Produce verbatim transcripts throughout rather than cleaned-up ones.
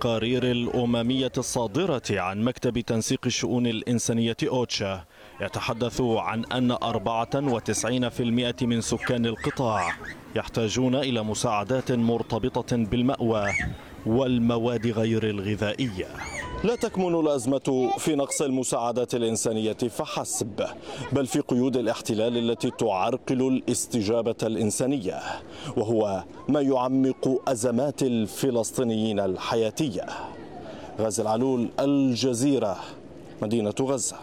التقارير الأممية الصادرة عن مكتب تنسيق الشؤون الإنسانية أوتشا يتحدث عن أن أربعة وتسعين بالمئة من سكان القطاع يحتاجون إلى مساعدات مرتبطة بالمأوى والمواد غير الغذائية. لا تكمن الأزمة في نقص المساعدات الإنسانية فحسب، بل في قيود الاحتلال التي تعرقل الاستجابة الإنسانية، وهو ما يعمق أزمات الفلسطينيين الحياتية. غازي العلول، الجزيرة، مدينة غزة.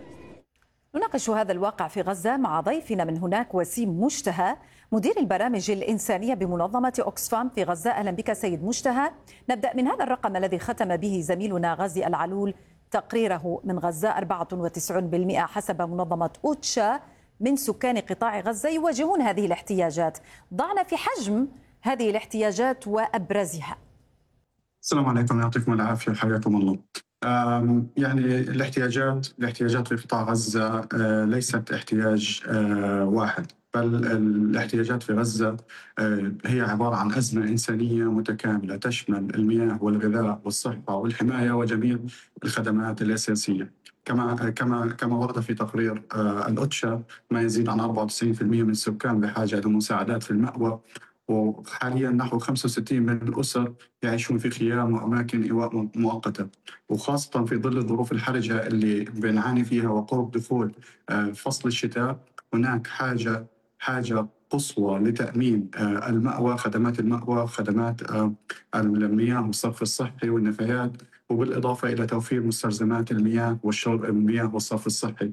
نناقش هذا الواقع في غزة مع ضيفنا من هناك وسيم مشتهى، مدير البرامج الإنسانية بمنظمة أوكسفام في غزة. أهلا بك سيد مشتهى. نبدأ من هذا الرقم الذي ختم به زميلنا غازي العلول تقريره من غزة. أربعة وتسعين بالمئة حسب منظمة أوتشا من سكان قطاع غزة يواجهون هذه الاحتياجات. ضعنا في حجم هذه الاحتياجات وأبرزها. السلام عليكم، يعطيكم العافية، حياكم الله. يعني الاحتياجات الاحتياجات في قطاع غزة ليست احتياج واحد، بل الاحتياجات في غزة هي عبارة عن أزمة إنسانية متكاملة تشمل المياه والغذاء والصحة والحماية وجميع الخدمات الأساسية. كما كما كما ورد في تقرير الأوتشا، ما يزيد عن أربعة وتسعين بالمئة من السكان بحاجة إلى مساعدات في المأوى، وحاليا نحو خمسة وستين من الأسر يعيشون في خيام وأماكن إيواء مؤقتة، وخاصة في ظل الظروف الحرجة اللي بنعاني فيها وقرب دخول فصل الشتاء. هناك حاجة حاجة قصوى لتأمين المأوى، خدمات المأوى، خدمات المياه والصرف الصحي والنفايات، وبالإضافة إلى توفير مستلزمات المياه والشرب، المياه والصرف الصحي.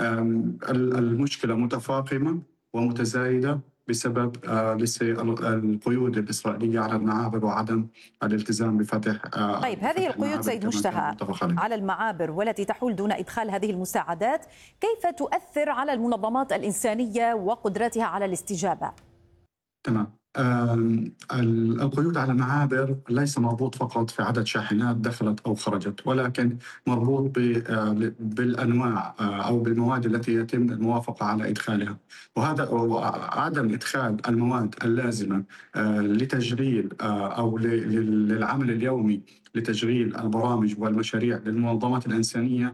المشكلة متفاقمة ومتزايدة بسبب القيود الإسرائيلية على المعابر وعدم الالتزام بفتح. طيب، هذه القيود سيد مشتهى على المعابر والتي تحول دون إدخال هذه المساعدات، كيف تؤثر على المنظمات الإنسانية وقدرتها على الاستجابة؟ تمام. القيود على المعابر ليس مربوط فقط في عدد شاحنات دخلت أو خرجت، ولكن مربوط بالأنواع أو بالمواد التي يتم الموافقة على إدخالها، وهذا عدم إدخال المواد اللازمة لتشغيل أو للعمل اليومي لتشغيل البرامج والمشاريع للمنظمات الإنسانية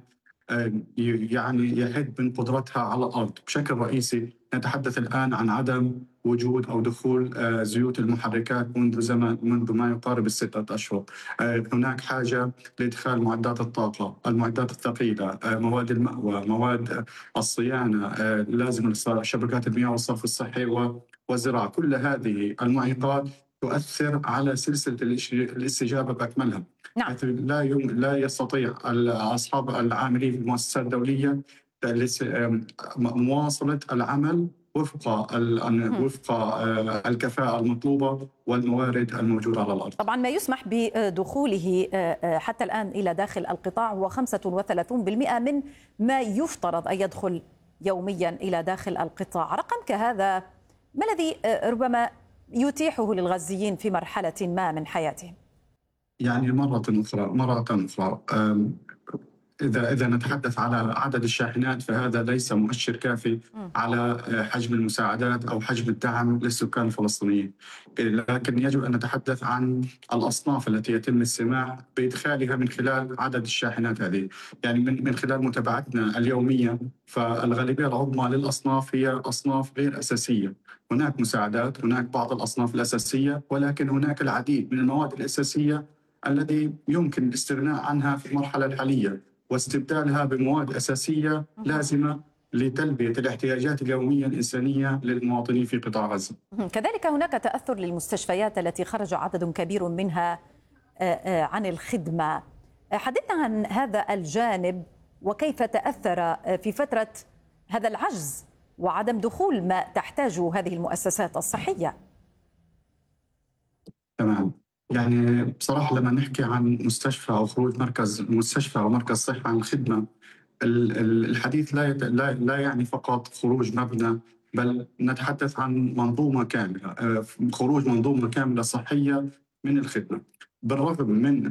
يعني يحد من قدرتها على الأرض بشكل رئيسي. نتحدث الآن عن عدم وجود أو دخول زيوت المحركات منذ زمن منذ ما يقارب الستة أشهر. هناك حاجة لإدخال معدات الطاقة، المعدات الثقيلة، مواد المأوى، مواد الصيانة، لازم شبكات المياه والصرف الصحي والزراعة. كل هذه المعيقات تؤثر على سلسلة الاستجابة بأكملها. نعم. حيث لا يم... لا يستطيع أصحاب العاملين في المؤسسات الدولية مواصلة العمل وفق وفق الكفاءة المطلوبة والموارد الموجودة على الأرض. طبعا ما يسمح بدخوله حتى الآن إلى داخل القطاع هو خمسة وثلاثين بالمئة من ما يفترض أن يدخل يوميا إلى داخل القطاع. رقم كهذا ما الذي ربما يتيحه للغزيين في مرحلة ما من حياتهم؟ يعني مرة أخرى مرة أخرى إذا إذا نتحدث على عدد الشاحنات فهذا ليس مؤشر كافي على حجم المساعدات أو حجم الدعم للسكان الفلسطينيين، لكن يجب أن نتحدث عن الأصناف التي يتم السماح بإدخالها من خلال عدد الشاحنات هذه. يعني من من خلال متابعتنا اليومية فالغالبية العظمى للأصناف هي أصناف غير أساسية. هناك مساعدات، هناك بعض الأصناف الأساسية، ولكن هناك العديد من المواد الأساسية التي يمكن الاستغناء عنها في المرحلة الحالية واستبدالها بمواد أساسية لازمة لتلبية الاحتياجات اليومية الإنسانية للمواطنين في قطاع غزة. كذلك هناك تأثر للمستشفيات التي خرج عدد كبير منها عن الخدمة. حدثنا عن هذا الجانب وكيف تأثر في فترة هذا العجز وعدم دخول ما تحتاجه هذه المؤسسات الصحية. تمام. يعني بصراحة لما نحكي عن مستشفى أو خروج مركز مستشفى أو مركز صحة عن الخدمة، الحديث لا لا لا يعني فقط خروج مبنى، بل نتحدث عن منظومة كاملة، خروج منظومة كاملة صحية من الخدمة. بالرغم من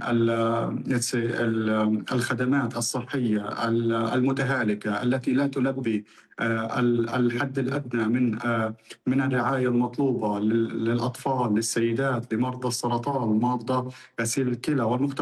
الخدمات الصحية المتهالكة التي لا تلبي الحد الأدنى من من الرعاية المطلوبة للأطفال، للسيدات، لمرضى السرطان، مرضى غسيل الكلى والمختبرات